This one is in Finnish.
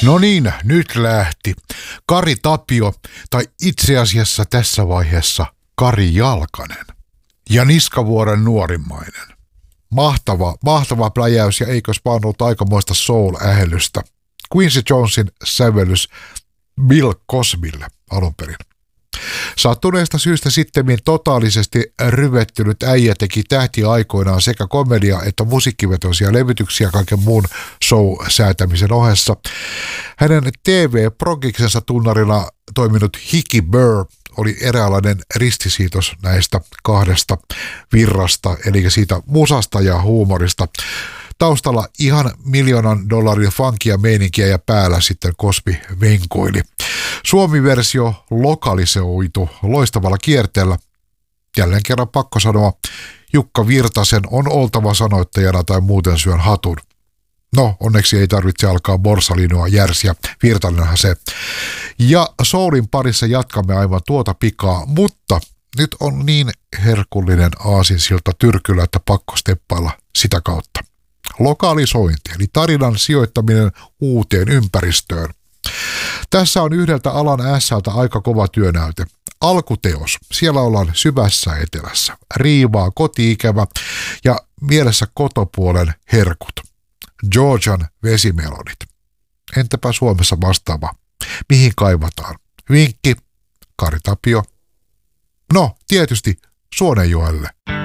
No niin, nyt lähti. Kari Tapio, tai itse asiassa tässä vaiheessa Kari Jalkanen. Ja Niskavuoren nuorimmainen. Mahtava pläjäys ja eikös vaan ollut aikamoista soul-ähellystä. Quincy Jonesin sävellys Bill Cosbylle alun perin. Sattuneesta syystä sittemmin totaalisesti ryvettynyt äijä teki tähtiaikoinaan sekä komedia- että musiikkivetoisia levytyksiä kaiken muun show-säätämisen ohessa. Hänen TV-progiksensa tunnarina toiminut Hickey Burr oli eräänlainen ristisiitos näistä kahdesta virrasta, eli siitä musasta ja huumorista. Taustalla ihan $1 miljoonan funkia meininkiä ja päällä sitten Cosby venkoili. Suomi-versio lokalisoitu loistavalla kierteellä. Jälleen kerran pakko sanoa, Jukka Virtasen on oltava sanoittajana tai muuten syön hatun. No, onneksi ei tarvitse alkaa borsalinoa järsiä, Virtanenhan se. Ja soulin parissa jatkamme aivan tuota pikaa, mutta nyt on niin herkullinen aasinsilta tyrkyllä, että pakko steppailla sitä kautta. Lokalisointi, eli tarinan sijoittaminen uuteen ympäristöön. Tässä on yhdeltä alan ässältä aika kova työnäyte. Alkuteos. Siellä ollaan syvässä etelässä. Riivaa koti-ikävä ja mielessä kotopuolen herkut. Georgian vesimelodit. Entäpä Suomessa vastaava? Mihin kaivataan? Vinkki, Kari Tapio. No, tietysti Suonenjoelle.